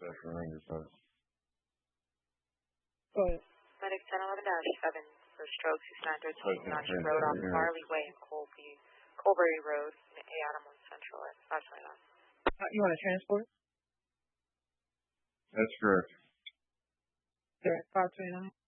for Ranger folks. Go ahead. Medic 1011-7 for stroke 6913 Township Road off Barley Way and Colbury Road in A. Adam Central at 529. You want to transport? That's correct. They're at 529?